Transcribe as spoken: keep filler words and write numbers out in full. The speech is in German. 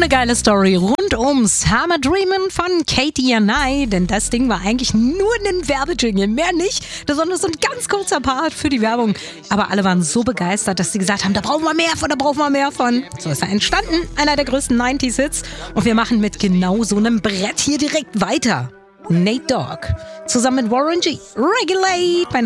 eine geile Story rund um Summer Dreamin' von Katie and I, denn das Ding war eigentlich nur ein Werbejingle, mehr nicht, sondern so ein ganz kurzer Part für die Werbung. Aber alle waren so begeistert, dass sie gesagt haben, da brauchen wir mehr von, da brauchen wir mehr von. So ist er entstanden, einer der größten neunziger-Hits, und wir machen mit genau so einem Brett hier direkt weiter. Nate Dogg zusammen mit Warren G. Regulate bei